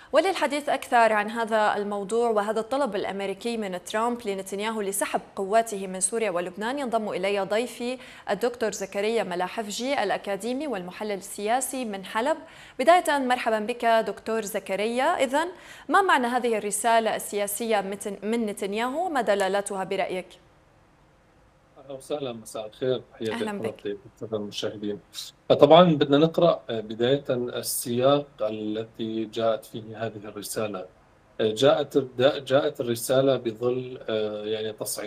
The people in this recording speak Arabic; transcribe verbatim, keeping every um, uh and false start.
وللحديث أكثر عن هذا الموضوع وهذا الطلب الأمريكي من ترامب لنتنياهو لسحب قواته من سوريا ولبنان، ينضم إلي ضيفي الدكتور زكريا ملاحفجي الأكاديمي والمحلل السياسي من حلب. بداية مرحبا بك دكتور زكريا. إذن ما معنى هذه الرسالة السياسية من نتنياهو وما دلالاتها برأيك؟ أهلا وسهلا، مساء الخير، تحياتي أهلا بك. لحضرتك والسادة المشاهدين. طبعا بدنا نقرأ بداية السياق التي جاءت فيه هذه الرسالة. جاءت جاءت الرسالة بظل يعني تصعيد